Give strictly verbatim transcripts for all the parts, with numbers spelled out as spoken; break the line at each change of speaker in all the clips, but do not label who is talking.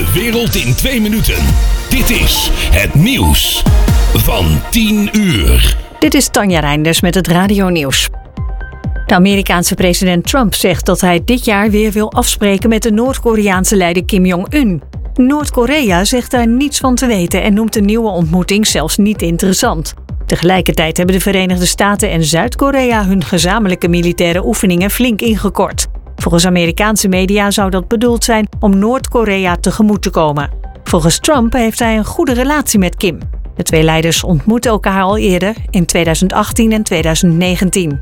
De wereld in twee minuten. Dit is het nieuws van tien uur.
Dit is Tanja Reinders met het Radio-nieuws. De Amerikaanse president Trump zegt dat hij dit jaar weer wil afspreken met de Noord-Koreaanse leider Kim Jong-un. Noord-Korea zegt daar niets van te weten en noemt de nieuwe ontmoeting zelfs niet interessant. Tegelijkertijd hebben de Verenigde Staten en Zuid-Korea hun gezamenlijke militaire oefeningen flink ingekort. Volgens Amerikaanse media zou dat bedoeld zijn om Noord-Korea tegemoet te komen. Volgens Trump heeft hij een goede relatie met Kim. De twee leiders ontmoetten elkaar al eerder in tweeduizend achttien en tweeduizend negentien.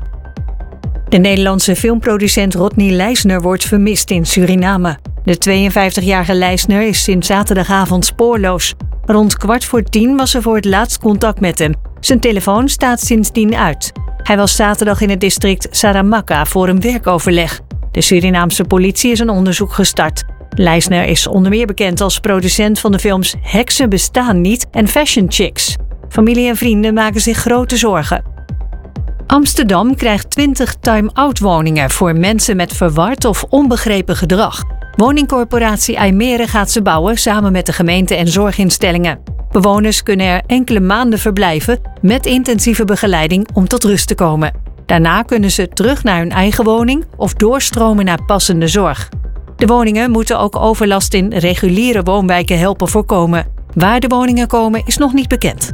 De Nederlandse filmproducent Rodney Leijsner wordt vermist in Suriname. De tweeënvijftigjarige Leijsner is sinds zaterdagavond spoorloos. Rond kwart voor tien was er voor het laatst contact met hem. Zijn telefoon staat sindsdien uit. Hij was zaterdag in het district Saramacca voor een werkoverleg. De Surinaamse politie is een onderzoek gestart. Leijsner is onder meer bekend als producent van de films Heksen bestaan niet en Fashion Chicks. Familie en vrienden maken zich grote zorgen. Amsterdam krijgt twintig time-out woningen voor mensen met verward of onbegrepen gedrag. Woningcorporatie IJmere gaat ze bouwen samen met de gemeente en zorginstellingen. Bewoners kunnen er enkele maanden verblijven met intensieve begeleiding om tot rust te komen. Daarna kunnen ze terug naar hun eigen woning of doorstromen naar passende zorg. De woningen moeten ook overlast in reguliere woonwijken helpen voorkomen. Waar de woningen komen is nog niet bekend.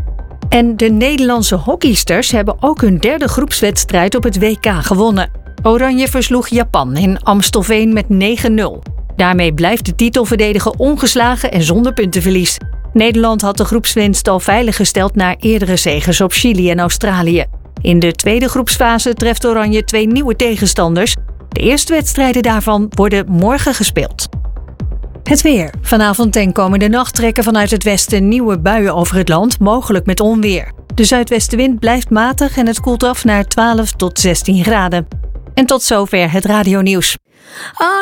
En de Nederlandse hockeysters hebben ook hun derde groepswedstrijd op het W K gewonnen. Oranje versloeg Japan in Amstelveen met negen nul. Daarmee blijft de titelverdediger ongeslagen en zonder puntenverlies. Nederland had de groepswinst al veiliggesteld na eerdere zeges op Chili en Australië. In de tweede groepsfase treft Oranje twee nieuwe tegenstanders. De eerste wedstrijden daarvan worden morgen gespeeld. Het weer. Vanavond en komende nacht trekken vanuit het westen nieuwe buien over het land, mogelijk met onweer. De zuidwestenwind blijft matig en het koelt af naar twaalf tot zestien graden. En tot zover het Radio-nieuws.